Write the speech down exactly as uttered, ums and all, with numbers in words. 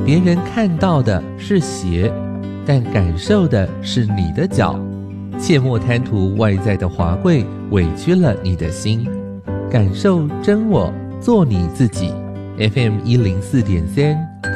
别人看到的是鞋，但感受的是你的脚。切莫贪图外在的华贵，委屈了你的心。感受真我，做你自己。F M 一零四点三。